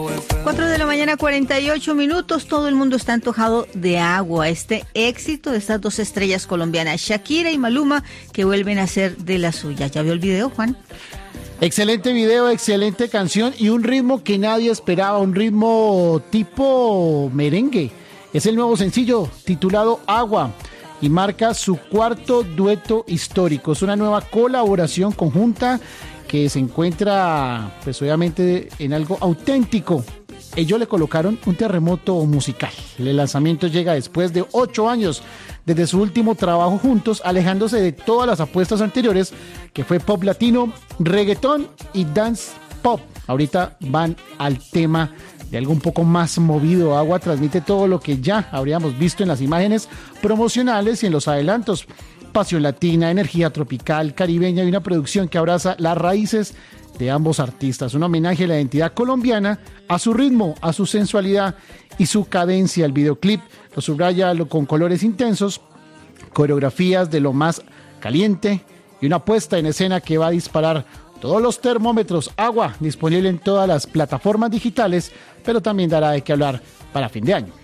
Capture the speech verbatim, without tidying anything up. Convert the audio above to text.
cuatro de la mañana, cuarenta y ocho minutos. Todo el mundo está antojado de agua. Este éxito de estas dos estrellas colombianas, Shakira y Maluma, que vuelven a ser de la suya. ¿Ya vio el video, Juan? Excelente video, excelente canción y un ritmo que nadie esperaba, un ritmo tipo merengue. Es el nuevo sencillo titulado Agua y marca su cuarto dueto histórico. Es una nueva colaboración conjunta que se encuentra, pues obviamente, en algo auténtico. Ellos le colocaron un terremoto musical. El lanzamiento llega después de ocho años desde su último trabajo juntos, alejándose de todas las apuestas anteriores, que fue pop latino, reggaetón y dance pop. Ahorita van al tema de algo un poco más movido. Agua transmite todo lo que ya habríamos visto en las imágenes promocionales y en los adelantos. Pasión latina, energía tropical, caribeña y una producción que abraza las raíces de ambos artistas. Un homenaje a la identidad colombiana, a su ritmo, a su sensualidad y su cadencia. El videoclip lo subraya con colores intensos, coreografías de lo más caliente y una puesta en escena que va a disparar todos los termómetros. Agua, disponible en todas las plataformas digitales, pero también dará de qué hablar para fin de año.